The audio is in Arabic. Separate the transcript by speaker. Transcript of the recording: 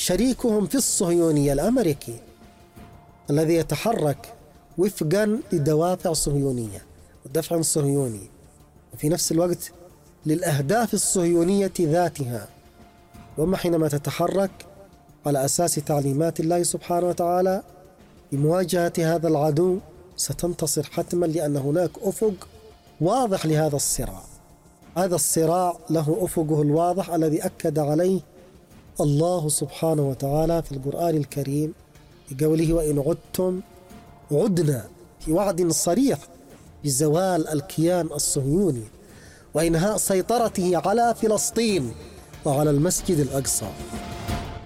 Speaker 1: شريكهم في الصهيونية الأمريكي الذي يتحرك وفقا للدوافع الصهيونية والدفع الصهيوني، وفي نفس الوقت للأهداف الصهيونية ذاتها. وأما حينما تتحرك على أساس تعليمات الله سبحانه وتعالى بمواجهة هذا العدو ستنتصر حتما، لأن هناك أفق واضح لهذا الصراع. هذا الصراع له أفقه الواضح الذي أكد عليه الله سبحانه وتعالى في القرآن الكريم بقوله: وإن عدتم عدنا، في وعد صريح بزوال الكيان الصهيوني وإنهاء سيطرته على فلسطين وعلى المسجد الأقصى.